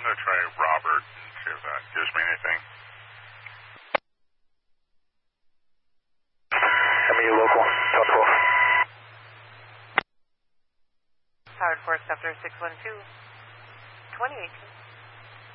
I'm going to try Robert and see if that gives me anything. MU local, South 12. Howard 4 Scepter 612, 2018.